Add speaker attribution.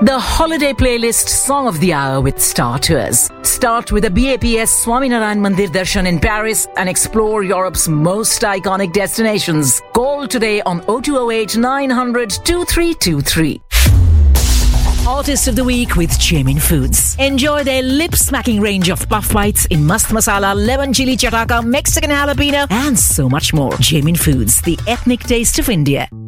Speaker 1: The holiday playlist Song of the Hour with Star Tours. Start with a BAPS Swaminarayan Mandir Darshan in Paris and explore Europe's most iconic destinations. Call today on 0208 900 2323. Artist of the Week with Jamin Foods. Enjoy their lip-smacking range of puff bites in Mast Masala, Lemon Chili Chataka, Mexican Jalapeno and so much more. Jamin Foods, the ethnic taste of India.